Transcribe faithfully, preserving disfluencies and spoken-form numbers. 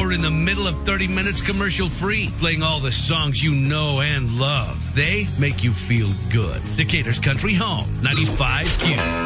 We're in the middle of thirty minutes commercial free, playing all the songs you know and love. They make you feel good. Decatur's Country Home, ninety-five Q.